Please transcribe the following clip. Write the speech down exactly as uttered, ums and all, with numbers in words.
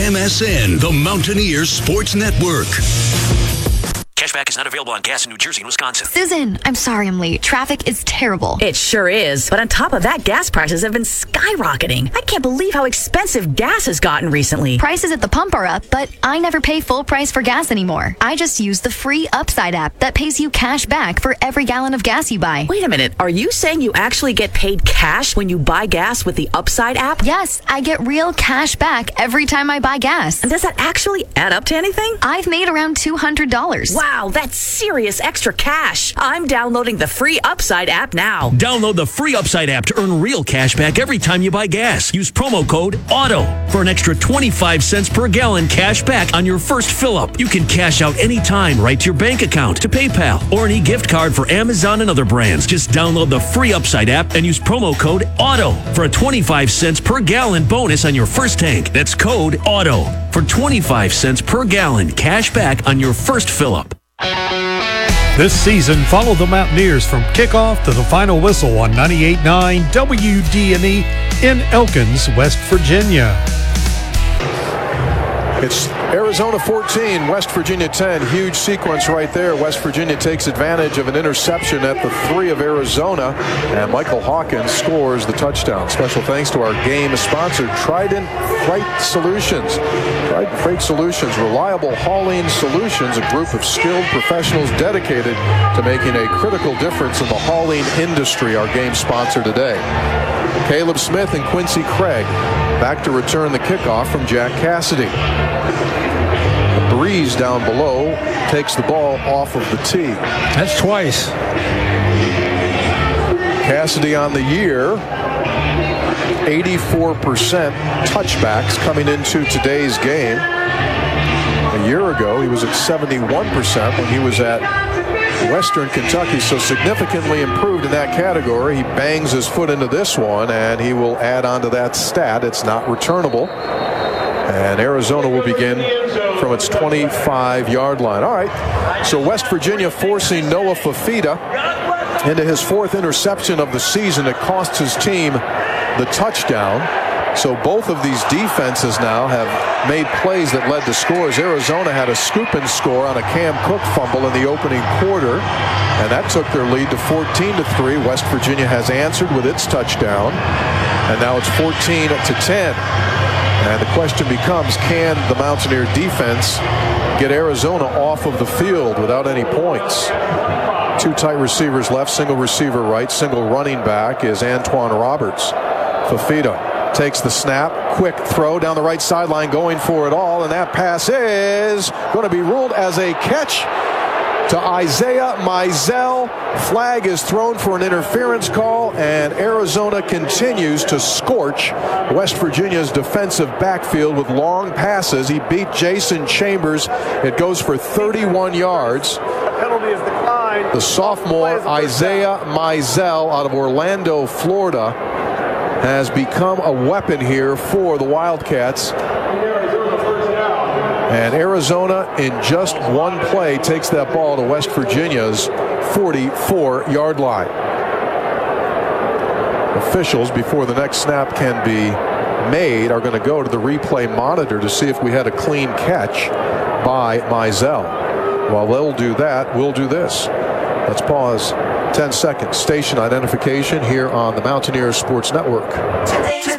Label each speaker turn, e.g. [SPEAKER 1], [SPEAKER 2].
[SPEAKER 1] M S N, the Mountaineers Sports Network.
[SPEAKER 2] Cashback is not available on gas in New Jersey and Wisconsin.
[SPEAKER 3] Susan, I'm sorry I'm late. Traffic is terrible.
[SPEAKER 4] It sure is. But on top of that, gas prices have been skyrocketing. I can't believe how expensive gas has gotten recently.
[SPEAKER 3] Prices at the pump are up, but I never pay full price for gas anymore. I just use the free Upside app that pays you cash back for every gallon of gas you buy.
[SPEAKER 4] Wait a minute. Are you saying you actually get paid cash when you buy gas with the Upside app?
[SPEAKER 3] Yes, I get real cash back every time I buy gas.
[SPEAKER 4] And does that actually add up to anything?
[SPEAKER 3] I've made around two hundred dollars.
[SPEAKER 4] Wow, that's serious extra cash. I'm downloading the free Upside app now.
[SPEAKER 5] Download the free Upside app to earn real cash back every time you buy gas. Use promo code AUTO for an extra twenty-five cents per gallon cash back on your first fill-up. You can cash out anytime right to your bank account, to PayPal, or an e-gift card for Amazon and other brands. Just download the free Upside app and use promo code AUTO for a twenty-five cents per gallon bonus on your first tank. That's code AUTO for twenty-five cents per gallon cash back on your first fill-up.
[SPEAKER 6] This season, follow the Mountaineers from kickoff to the final whistle on ninety-eight point nine W D M E in Elkins, West Virginia.
[SPEAKER 7] It's Arizona fourteen, West Virginia ten. Huge sequence right there. West Virginia takes advantage of an interception at the three of Arizona, and Michael Hawkins scores the touchdown. Special thanks to our game sponsor, Trident Freight Solutions. Trident Freight Solutions, reliable hauling solutions, a group of skilled professionals dedicated to making a critical difference in the hauling industry. Our game sponsor today. Caleb Smith and Quincy Craig back to return the kickoff from Jack Cassidy. Breeze down below takes the ball off of the tee.
[SPEAKER 6] That's twice.
[SPEAKER 7] Cassidy on the year, eighty-four percent touchbacks coming into today's game. A year ago, he was at seventy-one percent when he was at Western Kentucky, so significantly improved in that category. He bangs his foot into this one, and he will add on to that stat. It's not returnable. And Arizona will begin from its twenty-five yard line. All right, so West Virginia forcing Noah Fafita into his fourth interception of the season. It cost his team the touchdown. So both of these defenses now have made plays that led to scores. Arizona had a scoop and score on a Cam Cook fumble in the opening quarter, and that took their lead to fourteen to three. West Virginia has answered with its touchdown, and now it's fourteen to ten. And the question becomes, can the Mountaineer defense get Arizona off of the field without any points? Two tight receivers left, single receiver right, single running back is Antoine Roberts. Fafita takes the snap, quick throw down the right sideline, going for it all, and that pass is going to be ruled as a catch to Isaiah Mizell. Flag is thrown for an interference call, and Arizona continues to scorch West Virginia's defensive backfield with long passes. He beat Jason Chambers. It goes for thirty-one yards.
[SPEAKER 8] Penalty is declined.
[SPEAKER 7] The sophomore Isaiah Mizell out of Orlando, Florida, has become a weapon here for the Wildcats. And Arizona, in just one play, takes that ball to West Virginia's forty-four yard line. Officials, before the next snap can be made, are going to go to the replay monitor to see if we had a clean catch by Mizell. While they'll do that, we'll do this. Let's pause ten seconds. Station identification here on the Mountaineers Sports Network.